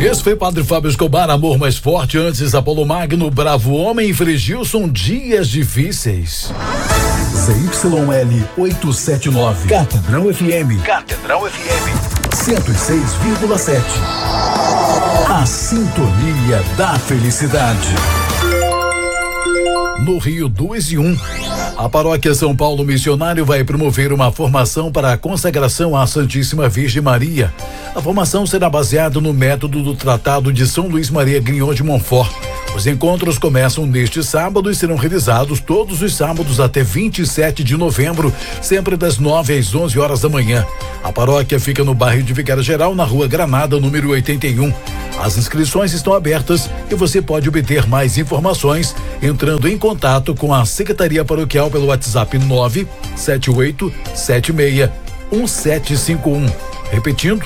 Esse foi Padre Fábio Escobar, Amor Mais Forte. Antes, Apolo Magno, Bravo Homem e Frei Gilson, Dias Difíceis. ZYL 879, Catedral FM. Catedral FM 106,7. A sintonia da felicidade. No Rio 2 e 1. A Paróquia São Paulo Missionário vai promover uma formação para a consagração à Santíssima Virgem Maria. A formação será baseada no método do Tratado de São Luís Maria Grignion de Montfort. Os encontros começam neste sábado e serão realizados todos os sábados até 27 de novembro, sempre das 9 às 11 horas da manhã. A paróquia fica no bairro de Vigário Geral, na Rua Granada, número 81. As inscrições estão abertas e você pode obter mais informações entrando em contato com a Secretaria Paroquial pelo WhatsApp 978761751. Repetindo,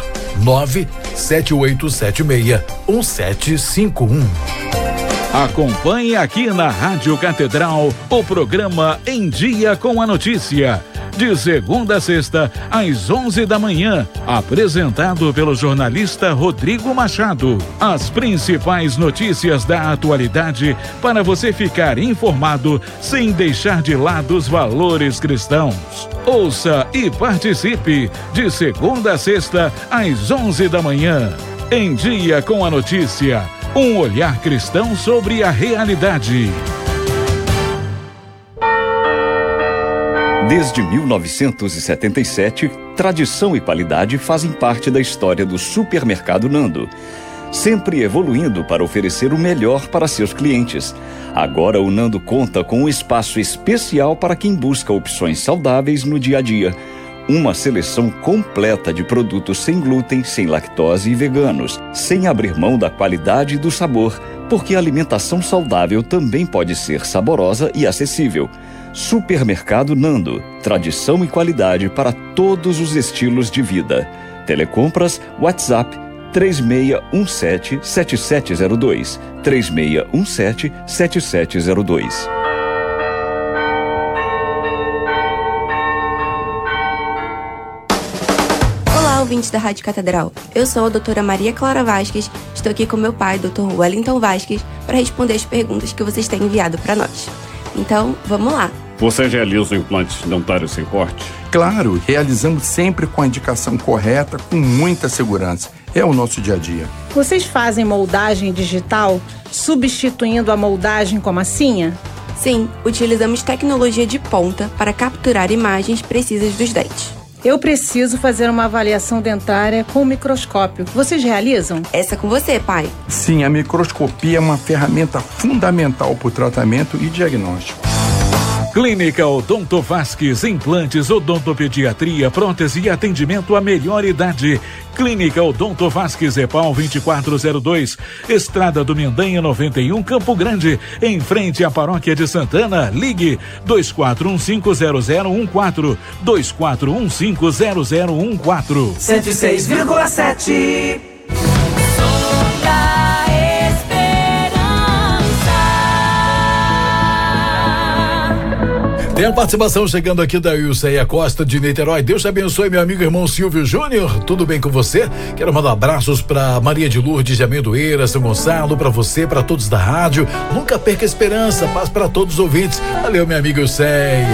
978761751. Acompanhe aqui na Rádio Catedral o programa Em Dia com a Notícia. De segunda a sexta, às 11 da manhã, apresentado pelo jornalista Rodrigo Machado. As principais notícias da atualidade para você ficar informado sem deixar de lado os valores cristãos. Ouça e participe de segunda a sexta, às 11 da manhã. Em Dia com a Notícia, um olhar cristão sobre a realidade. Desde 1977, tradição e qualidade fazem parte da história do Supermercado Nando, sempre evoluindo para oferecer o melhor para seus clientes. Agora o Nando conta com um espaço especial para quem busca opções saudáveis no dia a dia. Uma seleção completa de produtos sem glúten, sem lactose e veganos, sem abrir mão da qualidade e do sabor, porque a alimentação saudável também pode ser saborosa e acessível. Supermercado Nando, tradição e qualidade para todos os estilos de vida. Telecompras, WhatsApp 3617-7702, 3617-7702. Olá, ouvintes da Rádio Catedral. Eu sou a doutora Maria Clara Vasques, estou aqui com meu pai, Dr. Wellington Vasques, para responder as perguntas que vocês têm enviado para nós. Então, vamos lá. Você realiza implantes dentários sem corte? Claro, realizamos sempre com a indicação correta, com muita segurança. É o nosso dia a dia. Vocês fazem moldagem digital, substituindo a moldagem com massinha? Sim, utilizamos tecnologia de ponta para capturar imagens precisas dos dentes. Eu preciso fazer uma avaliação dentária com microscópio. Vocês realizam? Essa é com você, pai. Sim, a microscopia é uma ferramenta fundamental para o tratamento e diagnóstico. Clínica Odonto Vasques, implantes, odontopediatria, prótese e atendimento à melhor idade. Clínica Odonto Vasques, EPAL 2402, Estrada do Mendanha 91, Campo Grande, em frente à Paróquia de Santana. Ligue 24150014, 24150014. 106,7. Tem a participação chegando aqui da Ilceia Costa de Niterói. Deus te abençoe, meu amigo irmão Silvio Júnior. Tudo bem com você? Quero mandar abraços para Maria de Lourdes de Amendoeira, São Gonçalo, para você, para todos da rádio. Nunca perca a esperança, paz para todos os ouvintes. Valeu, minha amiga Ilceia.